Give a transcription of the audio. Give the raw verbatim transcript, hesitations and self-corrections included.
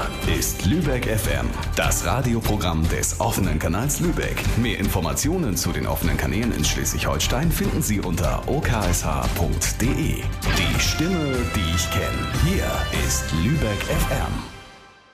ist Lübeck F M, das Radioprogramm des offenen Kanals Lübeck. Mehr Informationen zu den offenen Kanälen in Schleswig-Holstein finden Sie unter o k s h punkt d e. Die Stimme, die ich kenne. Hier ist Lübeck F M.